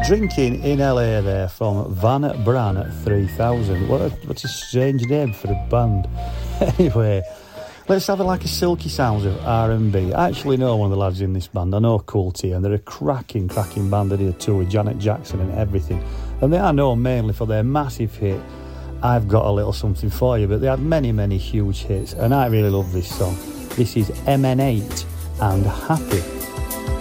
Drinking in LA there from Van Bran 3000. What's a strange name for a band. Anyway, let's have a silky sounds of R&B. I actually know one of the lads in this band. I know Cool T, and they're a cracking band. They did a tour with Janet Jackson and everything. And they are known mainly for their massive hit, I've Got a Little Something For You, but they had many huge hits, and I really love this song. This is MN8 and Happy.